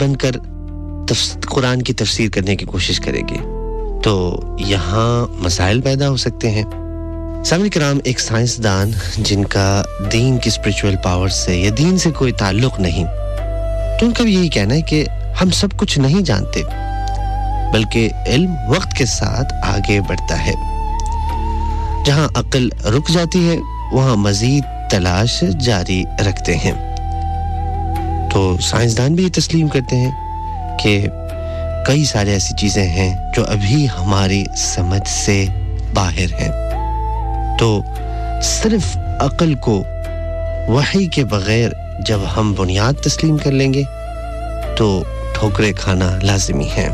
बनकर कुरान की तफसीर करने की कोशिश करेंगे तो यहाँ मसाइल पैदा हो सकते हैं। सामने किराम, एक साइंसदान जिनका दीन की स्पिरिचुअल पावर से या दीन से कोई ताल्लुक नहीं, तो उनका भी यही कहना है कि हम सब कुछ नहीं जानते, बल्कि इल्म वक्त के साथ आगे बढ़ता है। जहाँ अक्ल रुक जाती है वहाँ मजीद तलाश जारी रखते हैं। तो साइंसदान भी ये तस्लीम करते हैं कि कई सारे ऐसी चीज़ें हैं जो अभी हमारी समझ से बाहर हैं। तो सिर्फ अक्ल को वही के बगैर जब हम बुनियाद तस्लीम कर लेंगे तो ठोकरें खाना लाजिमी है।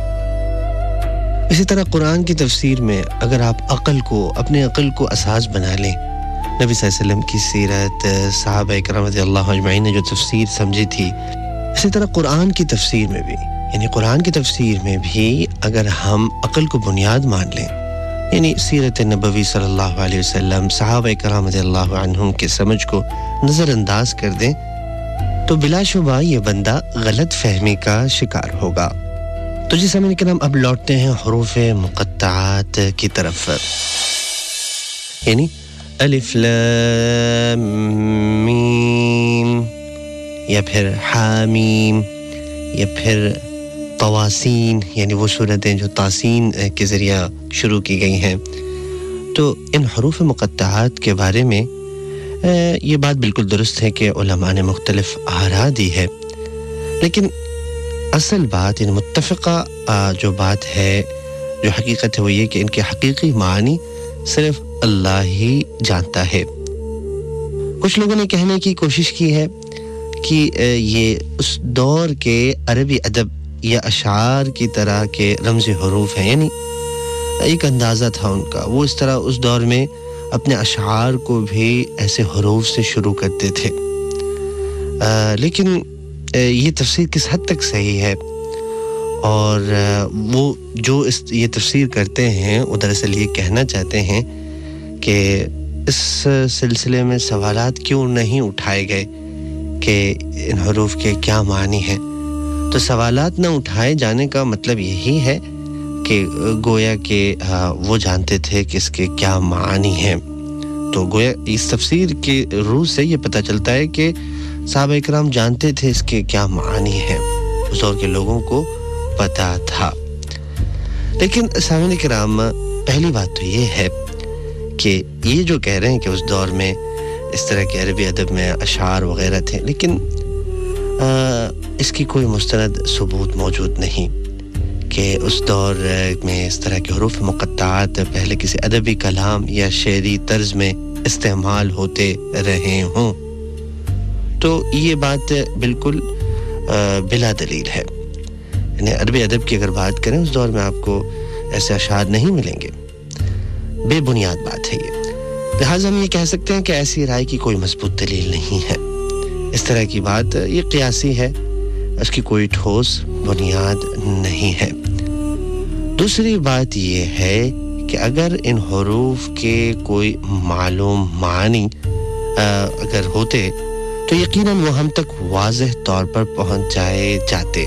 इसी तरह कुरान की तफसीर में अगर आप अपने अक्ल को असास बना लें, नबी सल्लल्लाहु अलैहि वसल्लम की सीरत, सहाबा किराम रज़ियल्लाहु अजमईन ने जो तफसीर समझी थी, इसी तरह कुरान की तफसीर में भी, यानी कुरान की तफसीर में भी अगर हम अक्ल को बुनियाद मान लें, यानी सीरत नबवी सल्लल्लाहु अलैहि वसल्लम, सहाबा किराम रज़ियल्लाहु अन्हुम के समझ को नज़रअंदाज कर दें, तो बिलाशुबा ये बंदा गलत फहमी का शिकार होगा। तो जी सामने किराम, अब लौटते हैं हुरूफ़े मुक़त्तआत की तरफ, यानी अलिफ लाम मीम या फिर हामीम या फिर तवासीन, यानी वो सूरतें जो तासीन के ज़रिए शुरू की गई हैं। तो इन हुरूफ़ मुक़त्तआत के बारे में ये बात बिल्कुल दुरुस्त है कि उलमा ने मुख्तलिफ आरा दी है, लेकिन असल बात, इन मुत्तफ़क़ा जो बात है, जो हकीकत है, वो ये कि इनके हकीकी मानी सिर्फ अल्लाह ही जानता है। कुछ लोगों ने कहने की कोशिश की है कि ये उस दौर के अरबी अदब या अशार की तरह के रमज़ी हरूफ हैं, यानी एक अंदाज़ा था उनका, वो इस तरह उस दौर में अपने अशार को भी ऐसे हरूफ से शुरू करते थे। लेकिन ये तफसीर किस हद तक सही है, और वो जो ये तफसीर करते हैं वो दरअसल ये कहना चाहते हैं कि इस सिलसिले में सवालात क्यों नहीं उठाए गए कि इन हरूफ के क्या मानी हैं। तो सवालात न उठाए जाने का मतलब यही है कि गोया कि वो जानते थे कि इसके क्या मानी हैं। तो गोया इस तफसीर के रूह से ये पता चलता है कि सहाबा इकराम जानते थे इसके क्या मानी हैं, उस दौर के लोगों को पता था। लेकिन सामने किराम, पहली बात तो ये है कि ये जो कह रहे हैं कि उस दौर में इस तरह के अरबी अदब में अशार वगैरह थे, लेकिन इसकी कोई मुस्तनद सबूत मौजूद नहीं कि उस दौर में इस तरह के हुरूफ मुक़त्तआत पहले किसी अदबी कलाम या शेरी तर्ज में इस्तेमाल होते रहे हों। तो ये बात बिल्कुल बिला दलील है। यानी अरबी अदब की अगर बात करें उस दौर में आपको ऐसे अशार नहीं मिलेंगे, बेबुनियाद बात है ये। लिहाजा हम ये कह सकते हैं कि ऐसी राय की कोई मजबूत दलील नहीं है। इस तरह की बात ये क़ियासी है, उसकी कोई ठोस बुनियाद नहीं है। दूसरी बात ये है कि अगर इन हुरूफ के कोई मालूम मानी अगर होते तो यकीनन वो हम तक वाज़ेह तौर पर पहुंच जाते।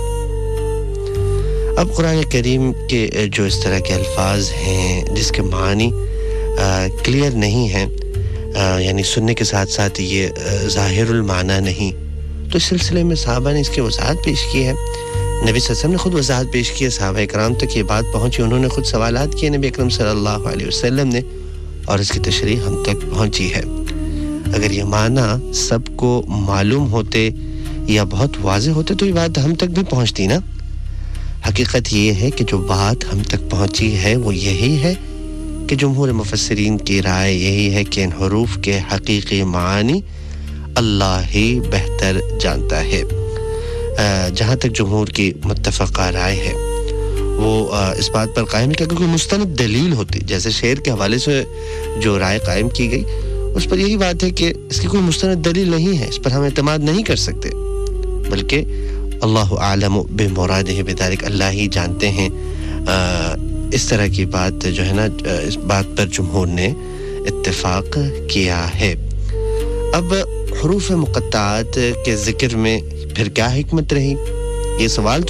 अब कुरान करीम के जो इस तरह के अल्फाज हैं जिसके मानी क्लियर नहीं हैं, यानी सुनने के साथ साथ ये ज़ाहिरुल माना नहीं, तो इस सिलसिले में सहाबा ने इसकी वज़ाहत पेश की है। नबी सल्लल्लाहु अलैहि वसल्लम ने खुद वज़ाहत पेश की है, सहाबा इकराम तक ये बात पहुंची, उन्होंने खुद सवालात किए नबी अकरम सल्लल्लाहु अलैहि वसल्लम ने, और इसकी तशरीह हम तक पहुंची है। अगर ये माना सबको मालूम होते या बहुत वाज़ेह होते तो ये बात हम तक भी पहुंचती ना। हकीकत ये है कि जो बात हम तक पहुंची है वो यही है कि जमहूर मुफस्सिरीन की राय यही है कि इन हुरूफ के हकीकी मानी अल्लाह ही बेहतर जानता है। जहाँ तक जमहूर की मुत्तफ़क़ा राय है वो इस बात पर कायम है कि अगर कोई मुस्तनद दलील होती, जैसे शेर के हवाले से जो राय कायम की गई उस पर यही बात है कि इसकी कोई मुस्तनद दलील नहीं है, इस पर हम एतमाद नहीं कर सकते, बल्कि अल्लाहु आलमु बिमुरादिही बिज़ालिक, अल्लाह ही जानते हैं। इस तरह की बात जो है ना, इस बात पर जमहूर ने इत्तेफाक किया है। अब हुरूफ मुक़त्तआत के ज़िक्र में फिर क्या हिकमत रही, ये सवाल